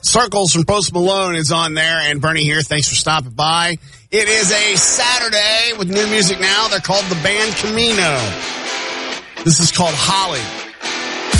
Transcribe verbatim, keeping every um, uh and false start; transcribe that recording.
Circles from Post Malone is on there, and Bernie here. Thanks for stopping by. It is a Saturday with new music now. They're called the band Camino. This is called Holly.